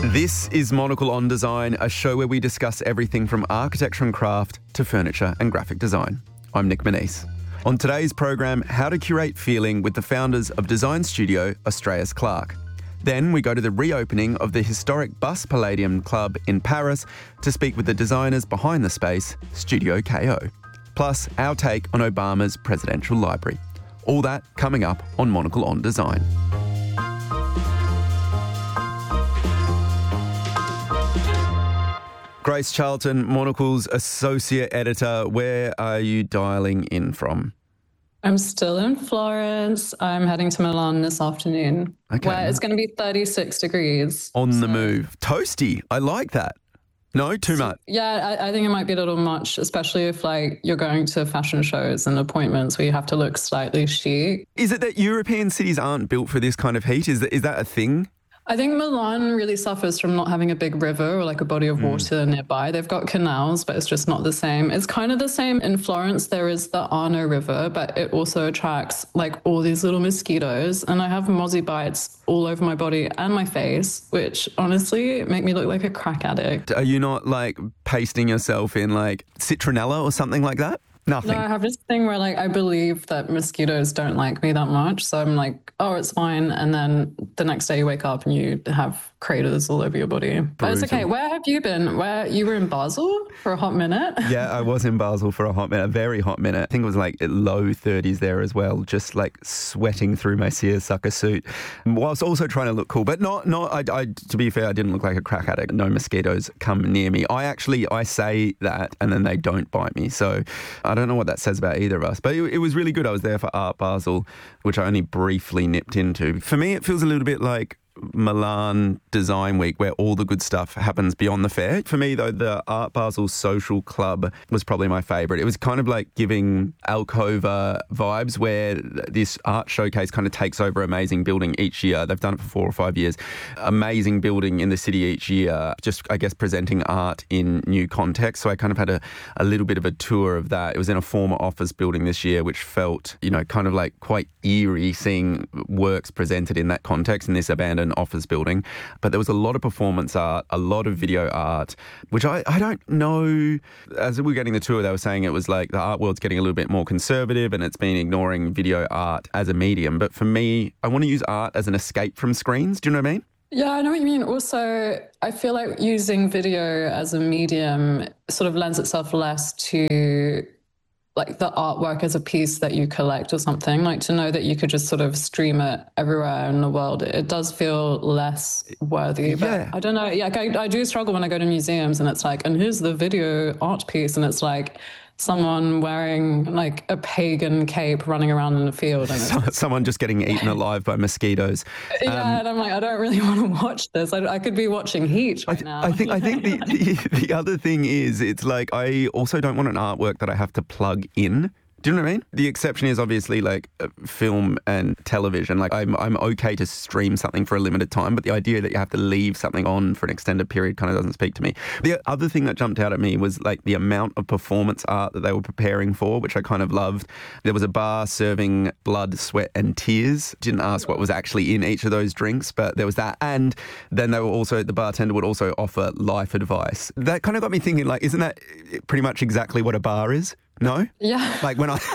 This is Monocle on Design, a show where we discuss everything from architecture and craft to furniture and graphic design. I'm Nick Manise. On today's program, how to curate feeling with the founders of design studio Australis Clark. Then we go to the reopening of the historic Bus Palladium Club in Paris to speak with the designers behind the space, Studio KO. Plus, our take on Obama's presidential library. All that coming up on Monocle on Design. Grace Charlton, Monocle's associate editor. Where are you dialing in from? I'm still in Florence. I'm heading to Milan this afternoon, where it's going to be 36 degrees. On the move. Toasty. I like that. No, too much. Yeah, I think it might be a little much, especially if you're going to fashion shows and appointments where you have to look slightly chic. Is it that European cities aren't built for this kind of heat? Is that a thing? I think Milan really suffers from not having a big river or a body of water nearby. They've got canals, but it's just not the same. It's kind of the same in Florence. There is the Arno River, but it also attracts all these little mosquitoes. And I have mozzie bites all over my body and my face, which honestly make me look like a crack addict. Are you not pasting yourself in citronella or something like that? Nothing. No, I have this thing where I believe that mosquitoes don't like me that much. So I'm oh, it's fine. And then the next day you wake up and you have craters all over your body. But it's okay. Where have you been? You were in Basel for a hot minute? Yeah, I was in Basel for a hot minute, a very hot minute. I think it was low 30s there as well, just sweating through my seersucker suit, whilst also trying to look cool. But to be fair, I didn't look like a crack addict. No mosquitoes come near me. I say that and then they don't bite me. So I don't know what that says about either of us. But it was really good. I was there for Art Basel, which I only briefly nipped into. For me, it feels a little bit like Milan Design Week, where all the good stuff happens beyond the fair. For me, though, the Art Basel Social Club was probably my favourite. It was kind of giving Alcova vibes, where this art showcase kind of takes over amazing building each year. They've done it for 4 or 5 years. Amazing building in the city each year, just, I guess, presenting art in new context. So I kind of had a little bit of a tour of that. It was in a former office building this year, which felt, kind of quite eerie, seeing works presented in that context in this abandoned office building. But there was a lot of performance art, a lot of video art, which I don't know. As we were getting the tour, they were saying it was the art world's getting a little bit more conservative and it's been ignoring video art as a medium. But for me, I want to use art as an escape from screens. Do you know what I mean? Yeah, I know what you mean. Also, I feel like using video as a medium sort of lends itself less to the artwork as a piece that you collect or something, to know that you could just sort of stream it everywhere in the world. It does feel less worthy, but yeah. I don't know. Yeah, I do struggle when I go to museums and it's and here's the video art piece. And it's someone wearing a pagan cape running around in a field. And someone just getting eaten alive by mosquitoes. Yeah, and I'm I don't really want to watch this. I could be watching Heat right now. I think the other thing is, it's I also don't want an artwork that I have to plug in. Do you know what I mean? The exception is obviously film and television. I'm okay to stream something for a limited time, but the idea that you have to leave something on for an extended period kind of doesn't speak to me. The other thing that jumped out at me was the amount of performance art that they were preparing for, which I kind of loved. There was a bar serving blood, sweat and tears. Didn't ask what was actually in each of those drinks, but there was that. And then the bartender would also offer life advice. That kind of got me thinking, isn't that pretty much exactly what a bar is? No? Yeah. When I'm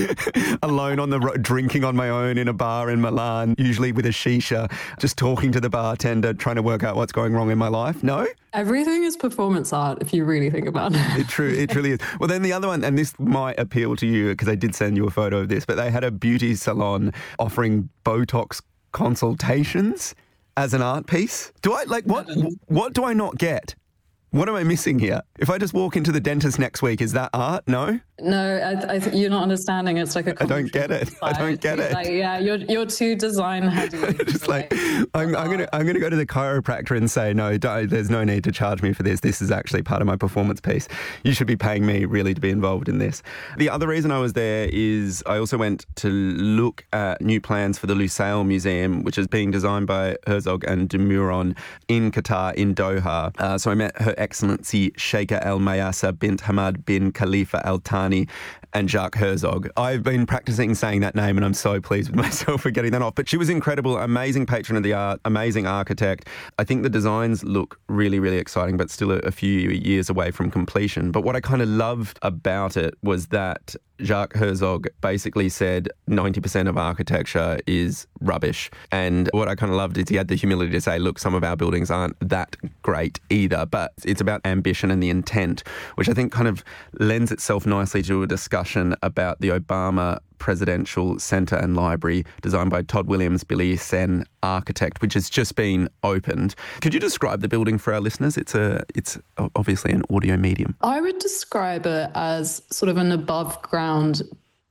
alone on the road, drinking on my own in a bar in Milan, usually with a shisha, just talking to the bartender, trying to work out what's going wrong in my life. No? Everything is performance art if you really think about it. It truly is. Well, then the other one, and this might appeal to you because I did send you a photo of this, but they had a beauty salon offering Botox consultations as an art piece. Do I, what do I not get? What am I missing here? If I just walk into the dentist next week, is that art? No? No, you're not understanding. It's a I don't get it. I don't get it. Yeah, you're too design heavy. Just I'm gonna go to the chiropractor and say, no, there's no need to charge me for this. This is actually part of my performance piece. You should be paying me really to be involved in this. The other reason I was there is I also went to look at new plans for the Lusail Museum, which is being designed by Herzog and de Meuron in Qatar, in Doha. So I met Her Excellency Sheikha Al Mayasa bint Hamad bin Khalifa Al Thani and Jacques Herzog. I've been practicing saying that name and I'm so pleased with myself for getting that off. But she was incredible, amazing patron of the art, amazing architect. I think the designs look really, really exciting, but still a few years away from completion. But what I kind of loved about it was that Jacques Herzog basically said 90% of architecture is rubbish. And what I kind of loved is he had the humility to say, look, some of our buildings aren't that great either, but it's about ambition and the intent, which I think kind of lends itself nicely to a discussion about the Obama Presidential Centre and Library, designed by Todd Williams, Billy Sen architect, which has just been opened. Could you describe the building for our listeners? It's obviously an audio medium. I would describe it as sort of an above ground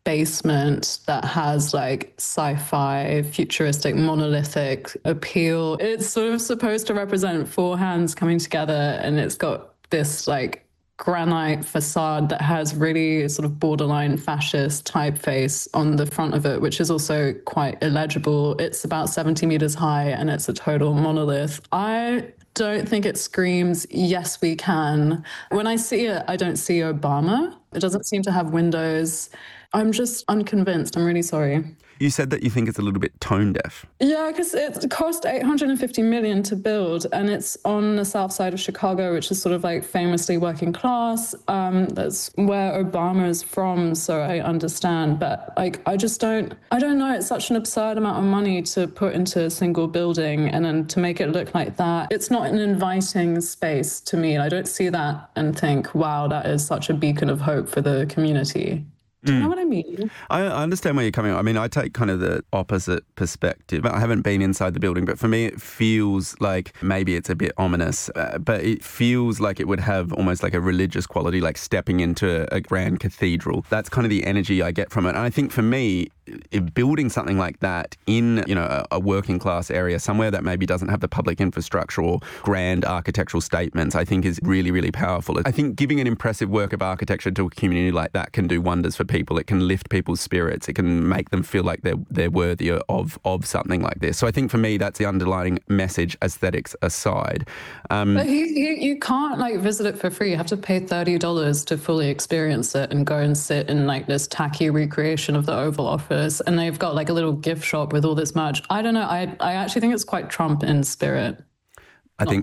basement that has like sci-fi, futuristic, monolithic appeal. It's sort of supposed to represent four hands coming together, and it's got this like granite facade that has really sort of borderline fascist typeface on the front of it, which is also quite illegible. It's about 70 meters high and it's a total monolith. I don't think it screams, yes, we can. When I see it, I don't see Obama. It doesn't seem to have windows. I'm just unconvinced. I'm really sorry. You said that you think it's a little bit tone deaf. Yeah, because it cost $850 million to build, and it's on the south side of Chicago, which is sort of like famously working class. That's where Obama is from, so I understand. But like, I don't know. It's such an absurd amount of money to put into a single building, and then to make it look like that. It's not an inviting space to me. I don't see that and think, wow, that is such a beacon of hope for the community. Do you know what I mean? I understand where you're coming from. I mean, I take kind of the opposite perspective. I haven't been inside the building, but for me, it feels like maybe it's a bit ominous, but it feels like it would have almost like a religious quality, like stepping into a grand cathedral. That's kind of the energy I get from it. And I think for me, building something like that in, a working class area, somewhere that maybe doesn't have the public infrastructure or grand architectural statements, I think is really, really powerful. I think giving an impressive work of architecture to a community like that can do wonders for people. It can lift people's spirits. It can make them feel like they're worthy of something like this. So I think for me, that's the underlying message, aesthetics aside. But you can't like visit it for free. You have to pay $30 to fully experience it and go and sit in like this tacky recreation of the Oval Office. And they've got like a little gift shop with all this merch. I don't know. I actually think it's quite Trump in spirit. I think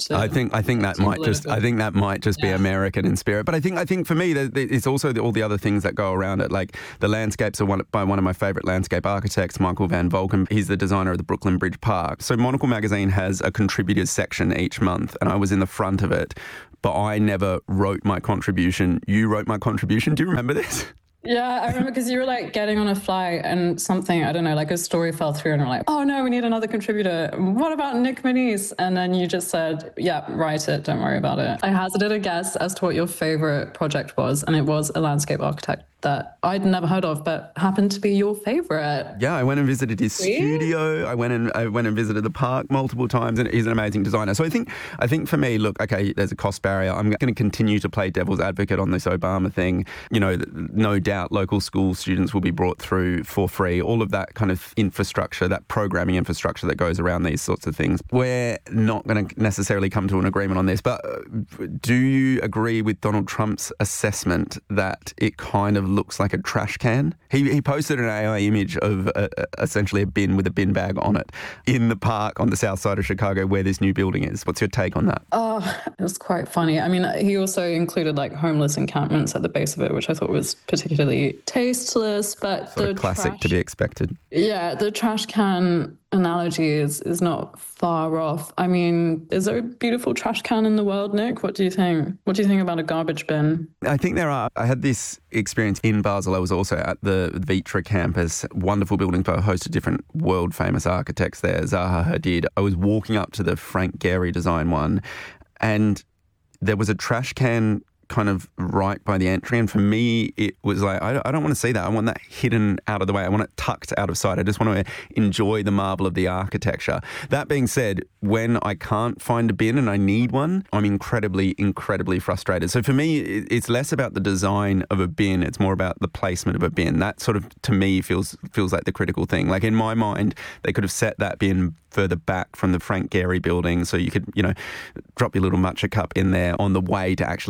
that might just be American in spirit. But I think for me, it's also all the other things that go around it. Like the landscapes are by one of my favourite landscape architects, Michael Van Volken. He's the designer of the Brooklyn Bridge Park. So Monocle magazine has a contributors section each month, and I was in the front of it, but I never wrote my contribution. You wrote my contribution. Do you remember this? Yeah, I remember because you were like getting on a flight and something, I don't know, like a story fell through and we're like, oh no, we need another contributor. What about Nick Manise? And then you just said, yeah, write it. Don't worry about it. I hazarded a guess as to what your favorite project was. And it was a landscape architect that I'd never heard of, but happened to be your favorite. Yeah, I went and visited his studio. I went and visited the park multiple times, and he's an amazing designer. So I think for me, look, okay, there's a cost barrier. I'm going to continue to play devil's advocate on this Obama thing. No doubt local school students will be brought through for free. All of that kind of infrastructure, that programming infrastructure that goes around these sorts of things. We're not going to necessarily come to an agreement on this, but do you agree with Donald Trump's assessment that it kind of looks like a trash can? He posted an AI image of essentially a bin with a bin bag on it in the park on the south side of Chicago where this new building is. What's your take on that? Oh, it was quite funny. I mean, he also included like homeless encampments at the base of it, which I thought was particularly tasteless, but sort of classic to be expected. Yeah, the trash can analogy is not far off. I mean, is there a beautiful trash can in the world, Nick? What do you think? What do you think about a garbage bin? I think there are. I had this experience in Basel. I was also at the Vitra campus, wonderful building for a host of different world-famous architects there, Zaha Hadid. I was walking up to the Frank Gehry design one, and there was a trash can kind of right by the entry, and for me it was like, I don't want to see that. I want that hidden out of the way. I want it tucked out of sight. I just want to enjoy the marvel of the architecture. That being said, when I can't find a bin and I need one, I'm incredibly frustrated. So for me, it's less about the design of a bin, it's more about the placement of a bin. That sort of, to me, feels like the critical thing. Like in my mind, they could have set that bin further back from the Frank Gehry building so you could, drop your little matcha cup in there on the way to actually entering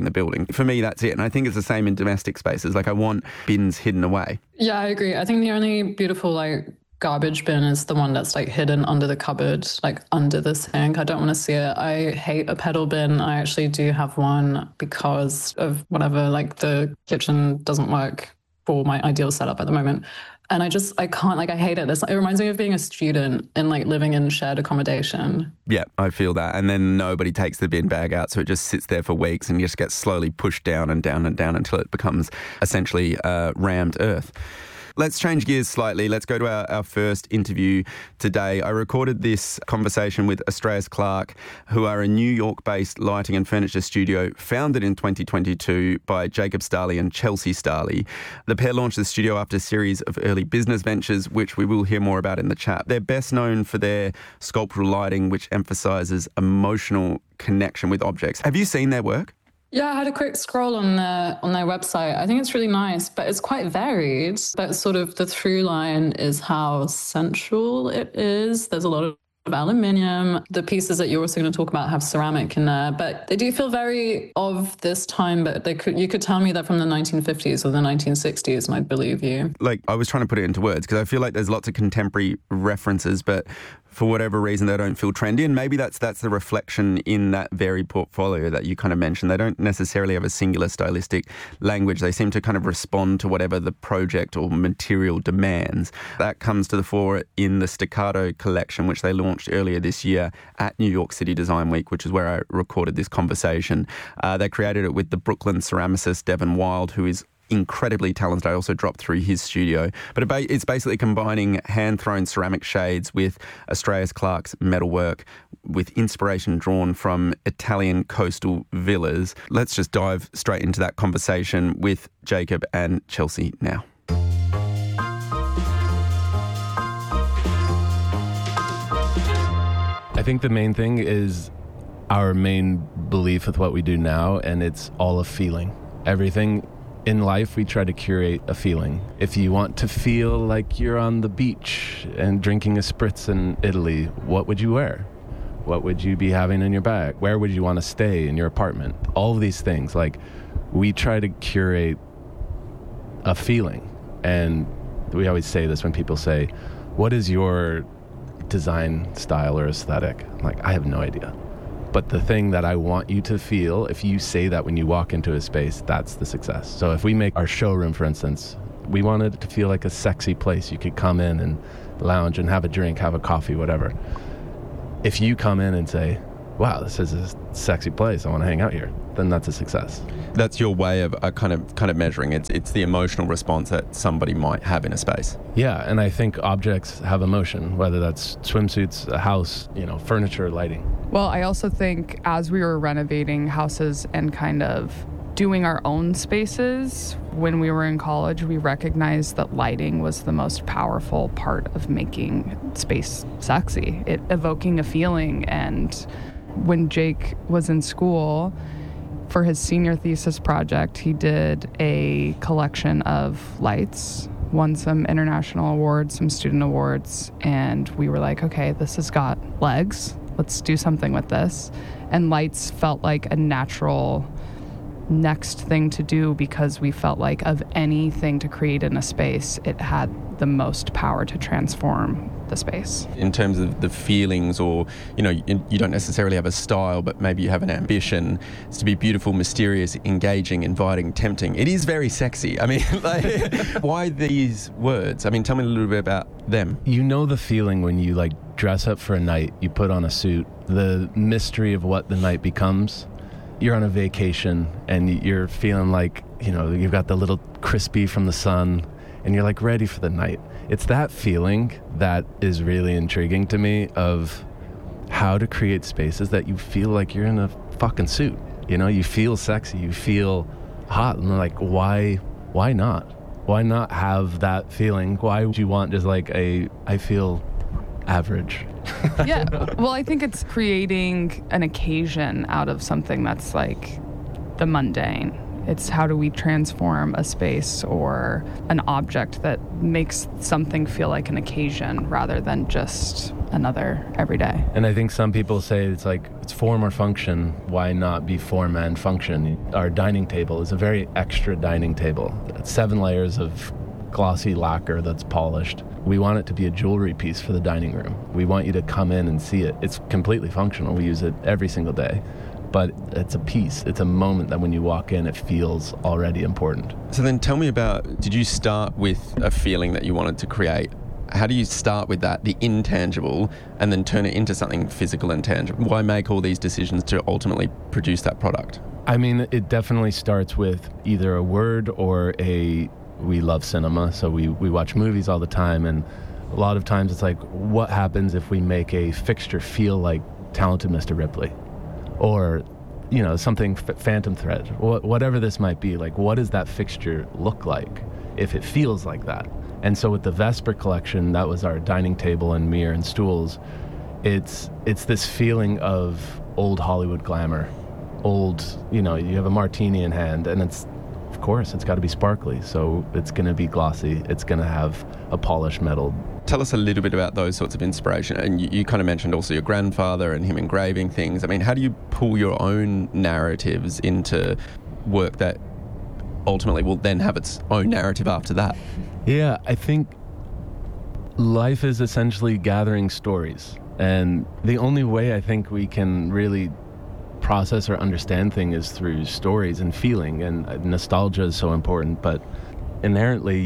the building. For me, that's it. And I think it's the same in domestic spaces. Like, I want bins hidden away. Yeah, I agree. I think the only beautiful, like, garbage bin is the one that's like hidden under the cupboard, like under the sink. I don't want to see it. I hate a pedal bin. I actually do have one because of whatever, like the kitchen doesn't work for my ideal setup at the moment. And I can't, like, I hate it. It reminds me of being a student and like living in shared accommodation. Yeah, I feel that. And then nobody takes the bin bag out, so it just sits there for weeks and just gets slowly pushed down and down and down until it becomes essentially rammed earth. Let's change gears slightly. Let's go to our first interview today. I recorded this conversation with Australis Clark, who are a New York-based lighting and furniture studio founded in 2022 by Jacob Starley and Chelsea Starley. The pair launched the studio after a series of early business ventures, which we will hear more about in the chat. They're best known for their sculptural lighting, which emphasises emotional connection with objects. Have you seen their work? Yeah, I had a quick scroll on their website. I think it's really nice, but it's quite varied. But sort of the through line is how sensual it is. There's a lot of aluminium. The pieces that you're also going to talk about have ceramic in there, but they do feel very of this time, but you could tell me they're from the 1950s or the 1960s and I'd believe you. Like, I was trying to put it into words because I feel like there's lots of contemporary references, but for whatever reason, they don't feel trendy. And maybe that's the reflection in that varied portfolio that you kind of mentioned. They don't necessarily have a singular stylistic language. They seem to kind of respond to whatever the project or material demands. That comes to the fore in the Staccato collection, which they launched earlier this year at New York City Design Week, which is where I recorded this conversation. They created it with the Brooklyn ceramicist Devin Wild, who is incredibly talented. I also dropped through his studio. But it's basically combining hand-thrown ceramic shades with Australis Clark's metalwork with inspiration drawn from Italian coastal villas. Let's just dive straight into that conversation with Jacob and Chelsea now. I think the main thing is our main belief with what we do now, and it's all a feeling. Everything in life, we try to curate a feeling. If you want to feel like you're on the beach and drinking a spritz in Italy, what would you wear? What would you be having in your bag? Where would you want to stay in your apartment? All of these things, like, we try to curate a feeling. And we always say this when people say, what is your design style or aesthetic? I'm like, I have no idea. But the thing that I want you to feel, if you say that when you walk into a space, that's the success. So if we make our showroom, for instance, we wanted it to feel like a sexy place. You could come in and lounge and have a drink, have a coffee, whatever. If you come in and say, wow, this is a sexy place, I want to hang out here, then that's a success. That's your way of kind of measuring. It's the emotional response that somebody might have in a space. Yeah, and I think objects have emotion, whether that's swimsuits, a house, furniture, lighting. Well, I also think as we were renovating houses and kind of doing our own spaces, when we were in college, we recognized that lighting was the most powerful part of making space sexy, evoking a feeling. And when Jake was in school, for his senior thesis project, he did a collection of lights, won some international awards, some student awards, and we were like, okay, this has got legs. Let's do something with this. And lights felt like a natural next thing to do because we felt like of anything to create in a space, it had the most power to transform the space. In terms of the feelings, or, you don't necessarily have a style, but maybe you have an ambition. It's to be beautiful, mysterious, engaging, inviting, tempting. It is very sexy. I mean, why these words? I mean, tell me a little bit about them. You know the feeling when you dress up for a night, you put on a suit, the mystery of what the night becomes. You're on a vacation and you're feeling like, you've got the little crispy from the sun and you're ready for the night. It's that feeling that is really intriguing to me, of how to create spaces that you feel like you're in a fucking suit. You feel sexy, you feel hot, and why not? Why not have that feeling? Why would you want just I feel average? Yeah, well, I think it's creating an occasion out of something that's the mundane. It's how do we transform a space or an object that makes something feel like an occasion rather than just another every day. And I think some people say it's like, it's form or function. Why not be form and function? Our dining table is a very extra dining table. It's 7 layers of glossy lacquer that's polished. We want it to be a jewelry piece for the dining room. We want you to come in and see it. It's completely functional. We use it every single day. But it's a piece. It's a moment that when you walk in, it feels already important. So then tell me about, did you start with a feeling that you wanted to create? How do you start with that, the intangible, and then turn it into something physical and tangible? Why make all these decisions to ultimately produce that product? I mean, it definitely starts with either a word or we love cinema, so we watch movies all the time, and a lot of times it's like, what happens if we make a fixture feel like Talented Mr. Ripley? Or, something Phantom Thread, whatever this might be. Like, what does that fixture look like if it feels like that? And so with the Vesper collection, that was our dining table and mirror and stools. It's this feeling of old Hollywood glamour. You have a martini in hand, and it's got to be sparkly. So it's going to be glossy. It's going to have a polished metal. Tell us a little bit about those sorts of inspiration. And you kind of mentioned also your grandfather and him engraving things. I mean, how do you pull your own narratives into work that ultimately will then have its own narrative after that? Yeah, I think life is essentially gathering stories. And the only way I think we can really process or understand things is through stories and feeling. And nostalgia is so important. But inherently,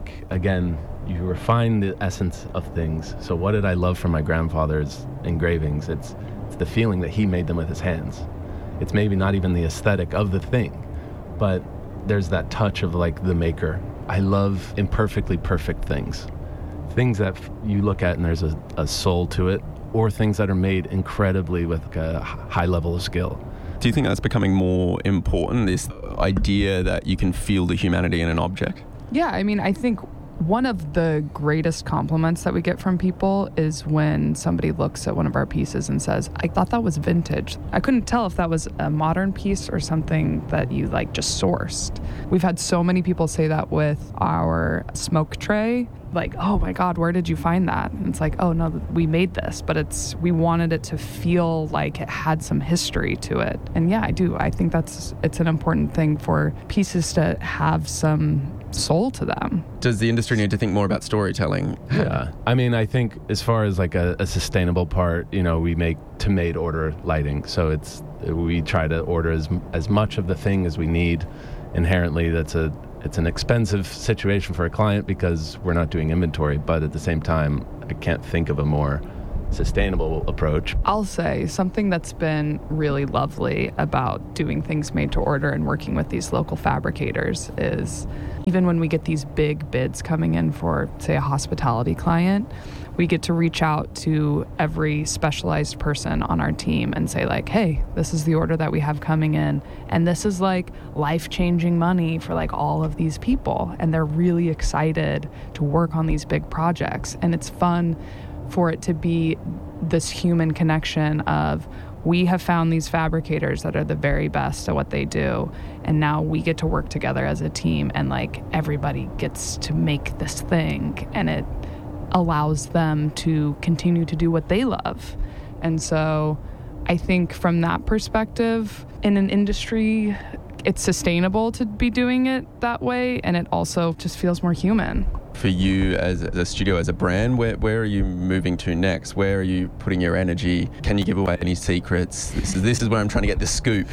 you refine the essence of things. So what did I love from my grandfather's engravings? It's the feeling that he made them with his hands. It's maybe not even the aesthetic of the thing, but there's that touch of like the maker. I love imperfectly perfect things that you look at and there's a soul to it, or things that are made incredibly with a high level of skill. Do you think that's becoming more important, this idea that you can feel the humanity in an object? Yeah, I mean, I think one of the greatest compliments that we get from people is when somebody looks at one of our pieces and says, I thought that was vintage. I couldn't tell if that was a modern piece or something that you just sourced. We've had so many people say that with our smoke tray. Like, oh my God, where did you find that? And it's like, oh no, we made this, but we wanted it to feel like it had some history to it. And yeah, I do. I think it's an important thing for pieces to have some soul to them. Does the industry need to think more about storytelling? Yeah. I mean, I think as far as a sustainable part, we make to made order lighting. So we try to order as much of the thing as we need. Inherently, it's an expensive situation for a client because we're not doing inventory, but at the same time, I can't think of a more sustainable approach. I'll say something that's been really lovely about doing things made to order and working with these local fabricators is even when we get these big bids coming in for, say, a hospitality client, we get to reach out to every specialized person on our team and say hey, this is the order that we have coming in. And this is life-changing money for all of these people. And they're really excited to work on these big projects. And it's fun for it to be this human connection of, we have found these fabricators that are the very best at what they do, and now we get to work together as a team, and everybody gets to make this thing, and it allows them to continue to do what they love. And so I think from that perspective, in an industry, it's sustainable to be doing it that way, and it also just feels more human. For you as a studio, as a brand, where are you moving to next? Where are you putting your energy? Can you give away any secrets? This is where I'm trying to get the scoop.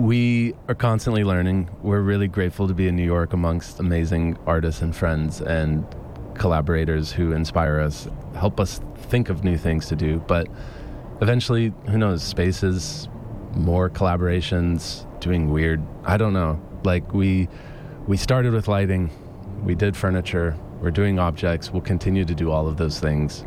We are constantly learning. We're really grateful to be in New York amongst amazing artists and friends and collaborators who inspire us, help us think of new things to do. But eventually, who knows, spaces, more collaborations, doing weird, I don't know. We started with lighting, we did furniture, we're doing objects, we'll continue to do all of those things.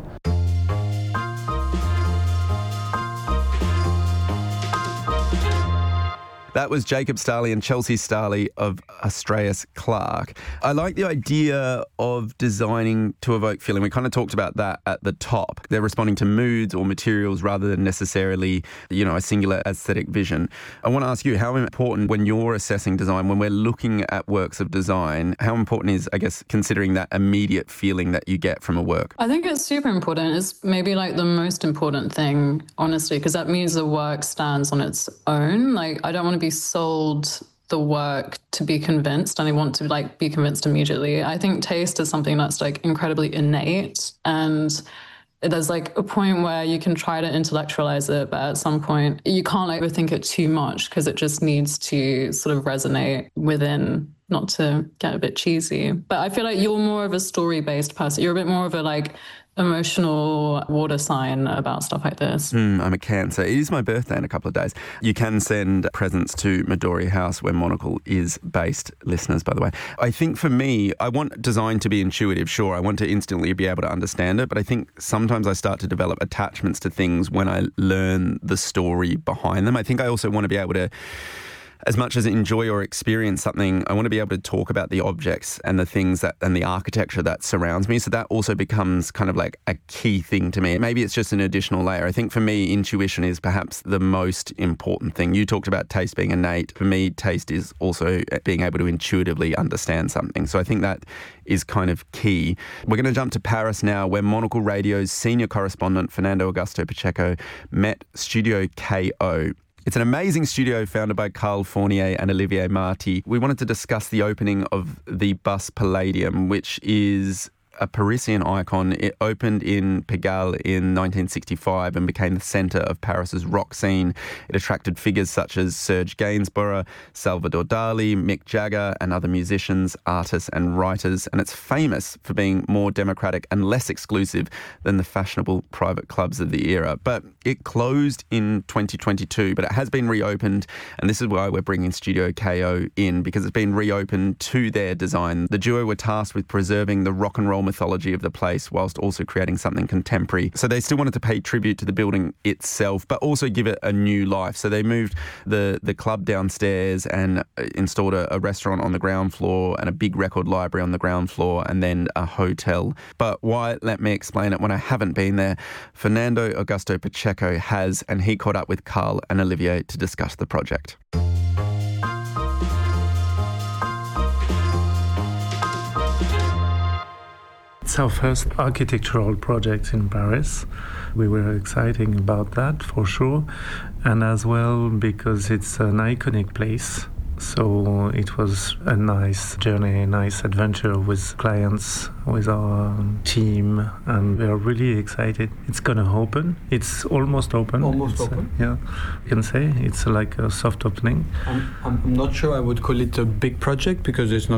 That was Jacob Starley and Chelsea Starley of Astraeus Clark. I like the idea of designing to evoke feeling. We kind of talked about that at the top. They're responding to moods or materials rather than necessarily, a singular aesthetic vision. I want to ask you, how important when you're assessing design, when we're looking at works of design, how important is, I guess, considering that immediate feeling that you get from a work? I think it's super important. It's maybe like the most important thing, honestly, because that means the work stands on its own. Like, I don't want to be sold the work to be convinced, and I want to be convinced immediately. I think taste is something that's incredibly innate, and there's a point where you can try to intellectualize it, but at some point you can't overthink it too much because it just needs to sort of resonate within, not to get a bit cheesy. But I feel like you're more of a story-based person. You're a bit more of a emotional water sign about stuff like this. I'm a Cancer. It is my birthday in a couple of days. You can send presents to Midori House, where Monocle is based, listeners, by the way. I think for me, I want design to be intuitive, sure. I want to instantly be able to understand it, but I think sometimes I start to develop attachments to things when I learn the story behind them. I think I also want to be able to, as much as enjoy or experience something, I want to be able to talk about the objects and the things and the architecture that surrounds me. So that also becomes kind of like a key thing to me. Maybe it's just an additional layer. I think for me, intuition is perhaps the most important thing. You talked about taste being innate. For me, taste is also being able to intuitively understand something. So I think that is kind of key. We're going to jump to Paris now, where Monocle Radio's senior correspondent, Fernando Augusto Pacheco, met Studio KO. It's an amazing studio founded by Carl Fournier and Olivier Marty. We wanted to discuss the opening of the Bus Palladium, which is a Parisian icon. It opened in Pigalle in 1965 and became the centre of Paris's rock scene. It attracted figures such as Serge Gainsbourg, Salvador Dali, Mick Jagger, and other musicians, artists and writers. And it's famous for being more democratic and less exclusive than the fashionable private clubs of the era. But it closed in 2022, but it has been reopened. And this is why we're bringing Studio KO in, because it's been reopened to their design. The duo were tasked with preserving the rock and roll mythology of the place whilst also creating something contemporary. So they still wanted to pay tribute to the building itself, but also give it a new life. So they moved the club downstairs and installed a restaurant on the ground floor and a big record library on the ground floor, and then a hotel. But why? Let me explain it. When I haven't been there, Fernando Augusto Pacheco has, and he caught up with Carl and Olivier to discuss the project. It's our first architectural project in Paris. We were excited about that for sure, and as well because it's an iconic place. So it was a nice journey, a nice adventure with clients, with our team, and we are really excited. It's going to open. It's almost open. Yeah, you can say it's like a soft opening. I'm not sure I would call it a big project because it's not